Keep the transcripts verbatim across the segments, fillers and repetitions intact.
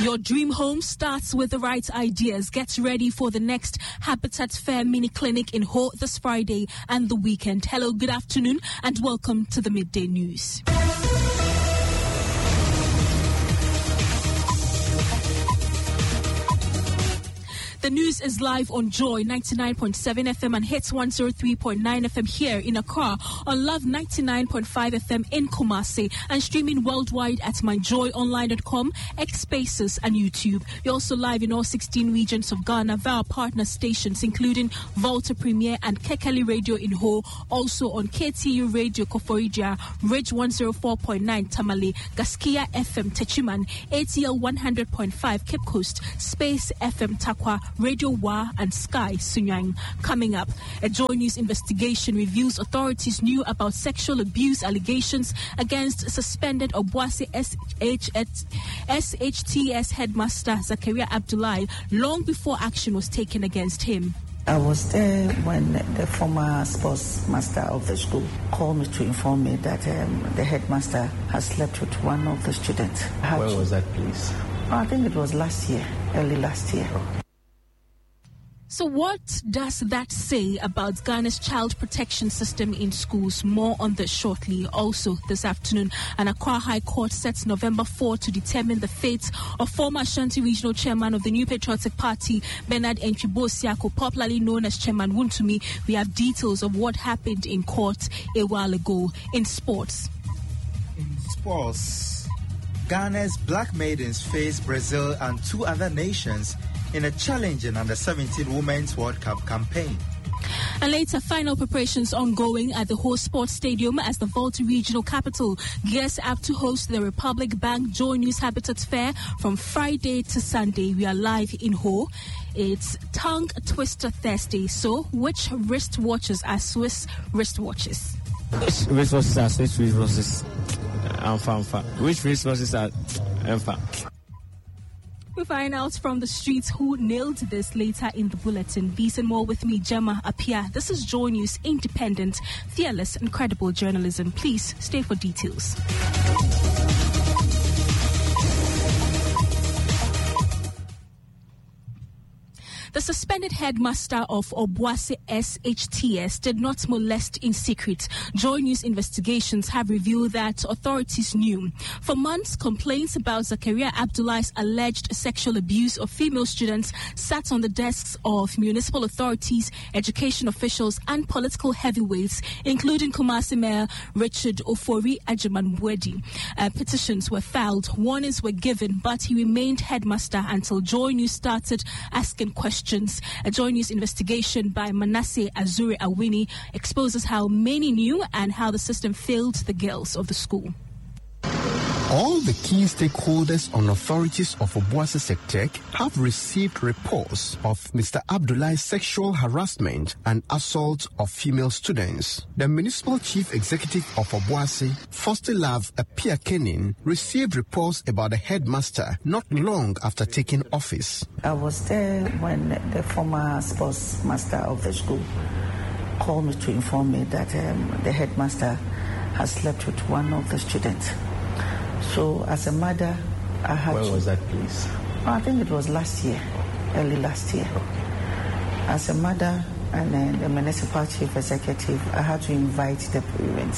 Your dream home starts with the right ideas. Get ready for the next Habitat Fair mini clinic in Ho this Friday and the weekend. Hello, good afternoon, and welcome to the Midday News. The news is live on Joy ninety-nine point seven F M and Hits one oh three point nine F M here in Accra, on Love ninety-nine point five F M in Kumasi, and streaming worldwide at my joy online dot com, X Spaces and YouTube. You're also live in all sixteen regions of Ghana via our partner stations, including Volta Premier and Kekeli Radio in Ho, also on K T U Radio Koforidua, Ridge one oh four point nine Tamale, Gaskia F M Techiman, A T L one hundred point five Cape Coast, Space F M Takwa, Radio Wa and Sky Sunyang. Coming up, a Joy News investigation reveals authorities knew about sexual abuse allegations against suspended Obuasi S H T S headmaster Zakaria Abdullahi long before action was taken against him. I was there when the former sports master of the school called me to inform me that um, the headmaster has slept with one of the students. Where was that, please? I think it was last year, early last year. Okay. So what does that say about Ghana's child protection system in schools? More on this shortly. Also this afternoon, an Accra High Court sets November fourth to determine the fate of former Ashanti Regional Chairman of the New Patriotic Party, Bernard Entwibo-Siako, popularly known as Chairman Wuntumi. We have details of what happened in court a while ago. In sports. In sports, Ghana's Black Maidens face Brazil and two other nations in a challenging under seventeen Women's World Cup campaign. And later, final preparations ongoing at the Ho Sports Stadium as the Volta Regional Capital gears up to host the Republic Bank Joy News Habitat Fair from Friday to Sunday. We are live in Ho. It's Tongue Twister Thursday. So, which wristwatches are Swiss wristwatches? Which wristwatches are Swiss wristwatches? Alpha, Which wristwatches are Alpha? We'll find out from the streets who nailed this later in the bulletin. These and more with me, Gemma Apia. This is Joy News, independent, fearless, and credible journalism. Please stay for details. The suspended headmaster of Obuasi S H T S did not molest in secret. Joy News investigations have revealed that authorities knew. For months, complaints about Zakaria Abdullahi's alleged sexual abuse of female students sat on the desks of municipal authorities, education officials, and political heavyweights, including Kumasi Mayor Richard Ofori Ajimanbwedi. Uh, petitions were filed, warnings were given, but he remained headmaster until Joy News started asking questions. A Joy News investigation by Manasseh Azuri Awini exposes how many knew and how the system failed the girls of the school. All the key stakeholders and authorities of Obuasi Sectec have received reports of Mister Abdullahi's sexual harassment and assault of female students. The municipal chief executive of Obuasi, Fostilove Apia-Kenin, received reports about the headmaster not long after taking office. I was there when the former sports master of the school called me to inform me that um, the headmaster has slept with one of the students. So, as a mother, I had Where to... was that, please? I think it was last year, early last year. Okay. As a mother and then the municipal chief executive, I had to invite the parents.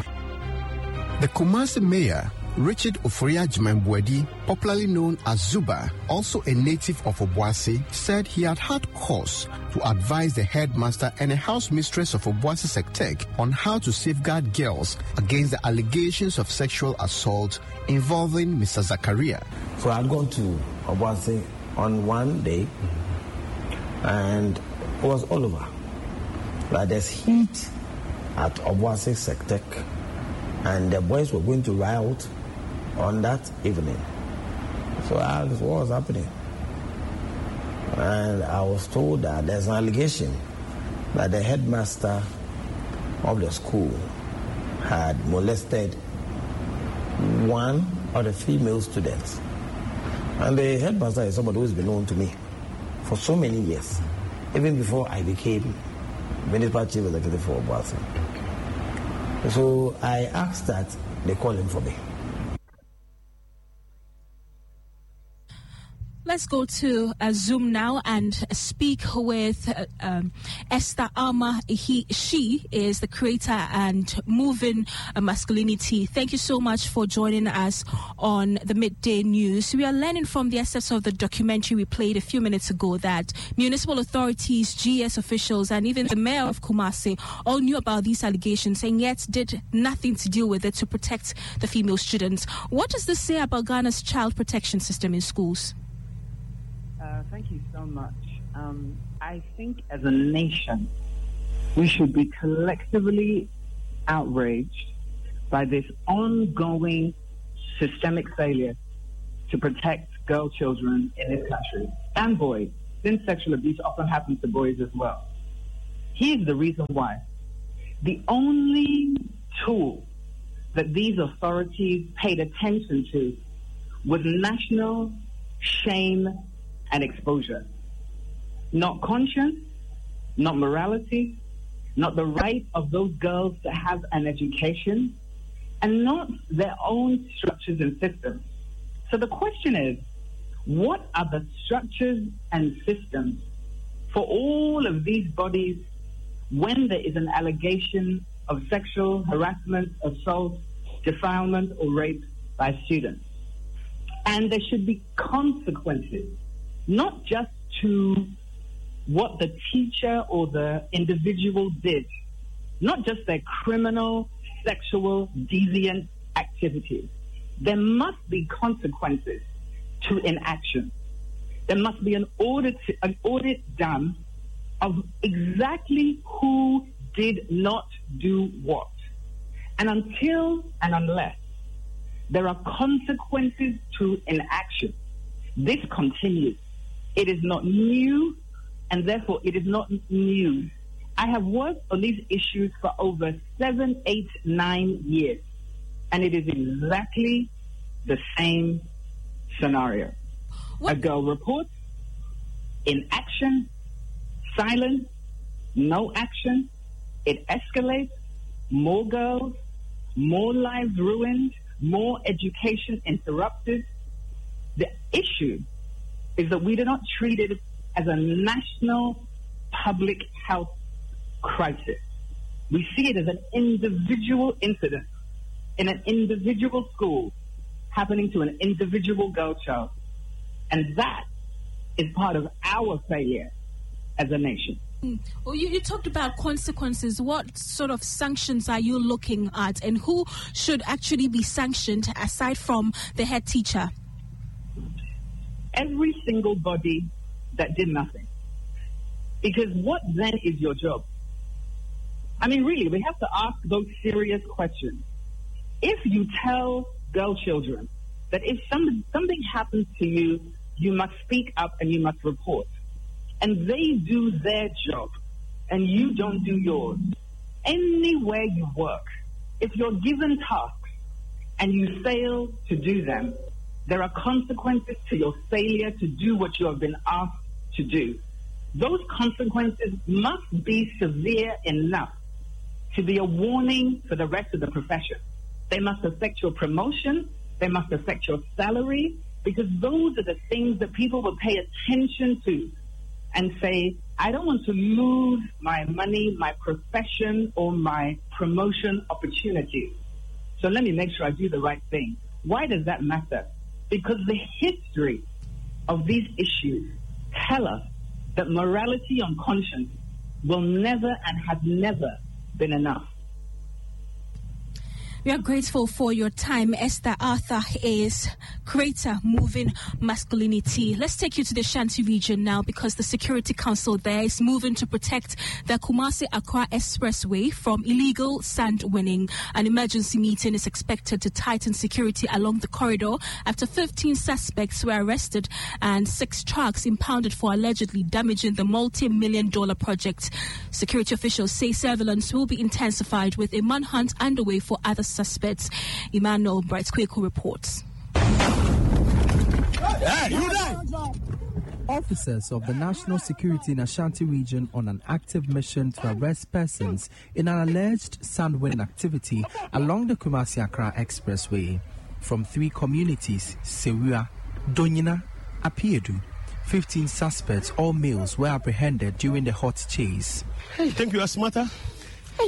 The Kumasi mayor, Richard Ofori Ajimanbwedi, popularly known as Zuba, also a native of Obuasi, said he had had cause to advise the headmaster and a house mistress of Obuasi Sectec on how to safeguard girls against the allegations of sexual assault involving Mister Zakaria. So I had gone to Obuasi on one day, and it was all over. Like there's heat at Obuasi Sectec, and the boys were going to riot on that evening. So I asked what was happening. And I was told that there's an allegation that the headmaster of the school had molested one of the female students. And the headmaster is somebody who's been known to me for so many years, even before I became municipal chief executive for Obuasi. So I asked that they call him for me. Let's go to uh, Zoom now and speak with uh, um, Esther Armah. He, she is the creator and Moving Masculinity. Thank you so much for joining us on the Midday News. We are learning from the excerpts of the documentary we played a few minutes ago that municipal authorities, G S officials, and even the mayor of Kumasi all knew about these allegations and yet did nothing to deal with it to protect the female students. What does this say about Ghana's child protection system in schools? Uh, thank you so much. Um, I think as a nation, we should be collectively outraged by this ongoing systemic failure to protect girl children in this country and boys, since sexual abuse often happens to boys as well. Here's the reason why. The only tool that these authorities paid attention to was national shame and exposure. Not conscience, not morality, not the right of those girls to have an education, and not their own structures and systems. So the question is, what are the structures and systems for all of these bodies when there is an allegation of sexual harassment, assault, defilement, or rape by students? And there should be consequences, not just to what the teacher or the individual did, not just their criminal, sexual, deviant activities. There must be consequences to inaction. There must be an audit, an audit done of exactly who did not do what. And until and unless there are consequences to inaction, this continues. It is not new, and therefore it is not news. I have worked on these issues for over seven, eight, nine years, and it is exactly the same scenario. What? A girl reports, inaction, silence, no action, it escalates, more girls, more lives ruined, more education interrupted. The issue is that we do not treat it as a national public health crisis. We see it as an individual incident in an individual school happening to an individual girl child. And that is part of our failure as a nation. Well, you, you talked about consequences. What sort of sanctions are you looking at, and who should actually be sanctioned aside from the head teacher? Every single body that did nothing. Because what then is your job? I mean, really, we have to ask those serious questions. If you tell girl children that if some, something happens to you, you must speak up and you must report, and they do their job and you don't do yours, anywhere you work, if you're given tasks and you fail to do them, there are consequences to your failure to do what you have been asked to do. Those consequences must be severe enough to be a warning for the rest of the profession. They must affect your promotion. They must affect your salary, because those are the things that people will pay attention to and say, I don't want to lose my money, my profession, or my promotion opportunities. So let me make sure I do the right thing. Why does that matter? Because the history of these issues tell us that morality on conscience will never and has never been enough. We are grateful for your time. Esther Arthur is creator Moving Masculinity. Let's take you to the Ashanti region now, because the Security Council there is moving to protect the Kumasi-Accra Expressway from illegal sand winning. An emergency meeting is expected to tighten security along the corridor after fifteen suspects were arrested and six trucks impounded for allegedly damaging the multi-million dollar project. Security officials say surveillance will be intensified with a manhunt underway for other suspects. Emmanuel Bright-Kweku reports. Hey, you there? Officers of the National Security in Ashanti region on an active mission to arrest persons in an alleged sand-winning activity along the Kumasi-Accra Expressway. From three communities, Sewua, Donyina, Apiedu. fifteen suspects, all males, were apprehended during the hot chase. Hey, think you are smarter? Hey.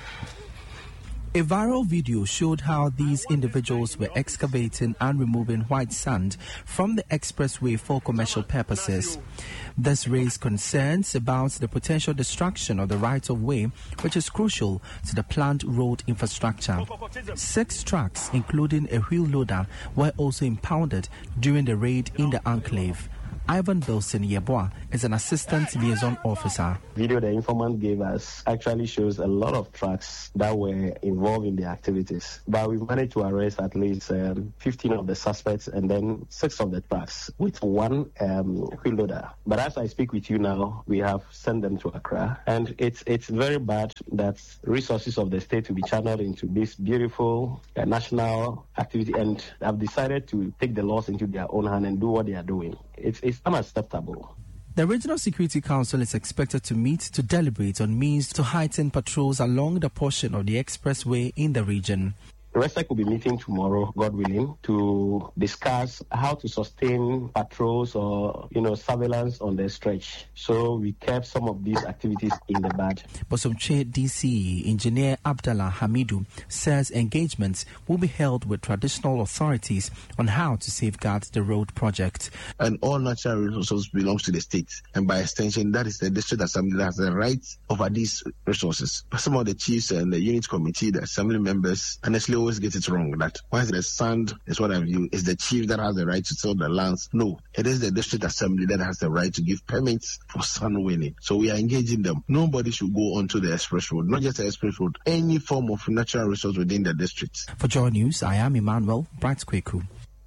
A viral video showed how these individuals were excavating and removing white sand from the expressway for commercial purposes. This raised concerns about the potential destruction of the right-of-way, which is crucial to the planned road infrastructure. Six trucks, including a wheel loader, were also impounded during the raid in the enclave. Ivan Bilson Yeboah is an assistant liaison officer. Video the informant gave us actually shows a lot of trucks that were involved in the activities. But we've managed to arrest at least um, fifteen of the suspects and then six of the trucks with one um, wheel loader. But as I speak with you now, we have sent them to Accra. And it's it's very bad that resources of the state will be channeled into this beautiful uh, national activity, and have decided to take the laws into their own hand and do what they are doing. It's, it's unacceptable. The Regional Security Council is expected to meet to deliberate on means to heighten patrols along the portion of the expressway in the region. RESEC will be meeting tomorrow, God willing, to discuss how to sustain patrols or, you know, surveillance on the stretch. So we kept some of these activities in the bud. Bosomche D C E Engineer Abdallah Hamidu says engagements will be held with traditional authorities on how to safeguard the road project. And all natural resources belongs to the state. And by extension, that is the district assembly that has the right over these resources. Some of the chiefs and the unit committee, the assembly members, honestly always get it wrong that once the sand is what I view is the chief that has the right to sell the lands. No, it is the district assembly that has the right to give permits for sand winning. So we are engaging them. Nobody should go onto the express road, not just the express road, any form of natural resource within the district. For Joy News, I am Emmanuel Bright Kweku.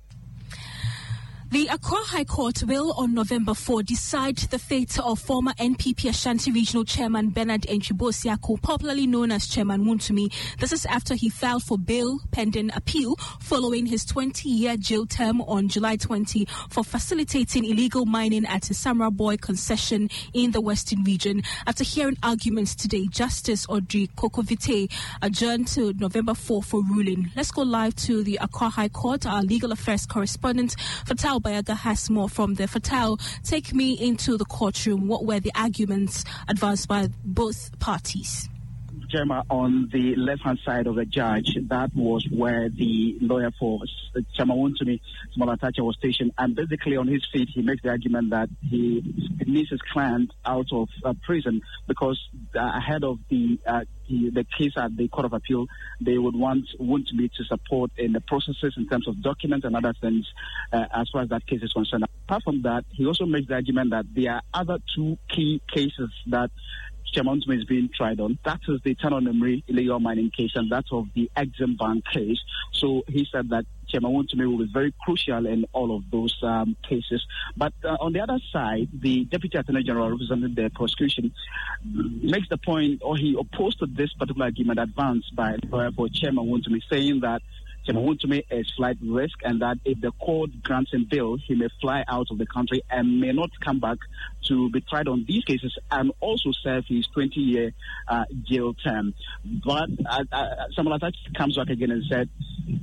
The Accra High Court will, on November fourth, decide the fate of former N P P Ashanti Regional Chairman Bernard Enchibo-Siako, popularly known as Chairman Wontumi. This is after he filed for bail pending appeal following his twenty-year jail term on July twentieth for facilitating illegal mining at a Samra Boy concession in the Western Region. After hearing arguments today, Justice Audrey Kokovite adjourned to November fourth for ruling. Let's go live to the Accra High Court. Our legal affairs correspondent, Fatal Bayaga, has more from there. Fatal, take me into the courtroom. What were the arguments advanced by both parties? Gemma, on the left-hand side of the judge, that was where the lawyer for Chairman Wontumi, Small Atacha, was stationed. And basically on his feet, he makes the argument that he needs his client out of uh, prison because uh, ahead of the, uh, the the case at the Court of Appeal, they would want Wontumi to support in the processes in terms of documents and other things uh, as far as that case is concerned. Apart from that, he also makes the argument that there are other two key cases that Chairman Wontumi is being tried on. That is the Tano Nemri illegal mining case, and that of the Exim Bank case. So he said that Chairman Wontumi will be very crucial in all of those um, cases. But uh, on the other side, the Deputy Attorney General representing the prosecution makes the point, or he opposed to this particular argument advanced by the lawyer for Chairman Wontumi, saying that Chairman Wontumi is flight risk, and that if the court grants him bail, he may fly out of the country and may not come back to be tried on these cases and also serve his twenty-year uh, jail term. But uh, uh, Samuel Atacha comes back again and said,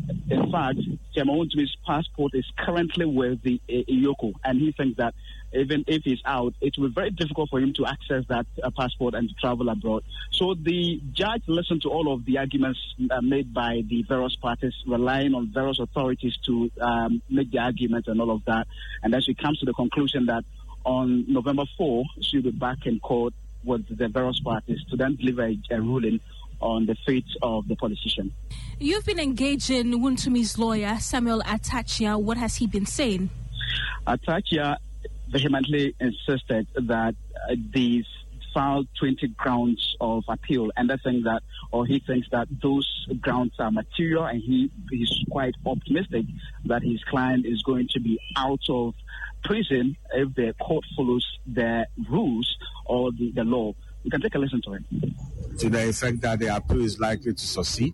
in fact, Chairman Wontumi's passport is currently with the uh, Iyoko, and he thinks that even if he's out, it will be very difficult for him to access that uh, passport and to travel abroad. So the judge listened to all of the arguments uh, made by the various parties, relying on various authorities to um, make the arguments and all of that. And then she comes to the conclusion that on November fourth, she'll be back in court with the various parties to then deliver a, a ruling on the fate of the politician. You've been engaging Wontumi's lawyer, Samuel Atacha. What has he been saying? Atacha vehemently insisted that uh, these filed twenty grounds of appeal, and that's saying that, or he thinks that those grounds are material, and he is quite optimistic that his client is going to be out of prison if the court follows the rules or the, the law. You can take a listen to it. To the effect that the appeal is likely to succeed,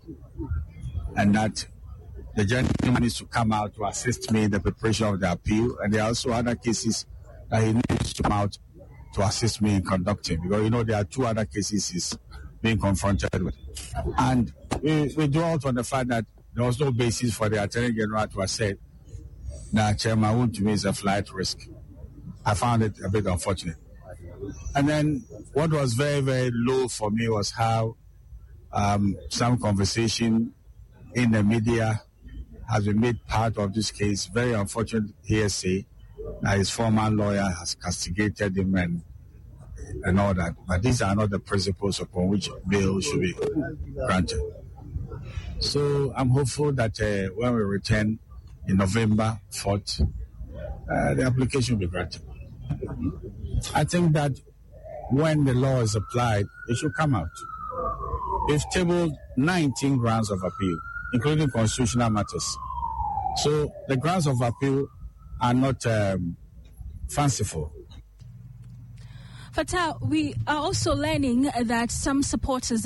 and that the gentleman needs to come out to assist me in the preparation of the appeal, and there are also other cases that he needs to come out to assist me in conducting, because you know there are two other cases he's being confronted with. And we, we dwelt on the fact that there was no basis for the Attorney General to have said that Chairman Woon to me is a flight risk. I found it a bit unfortunate. And then what was very, very low for me was how um, some conversation in the media has been made part of this case. Very unfortunate hearsay that his former lawyer has castigated him and, and all that. But these are not the principles upon which bail should be granted. So I'm hopeful that uh, when we return in November fourth, uh, the application will be granted. I think that when the law is applied, it should come out. We've tabled nineteen grounds of appeal, including constitutional matters. So the grounds of appeal are not um, fanciful. Fatah, we are also learning that some supporters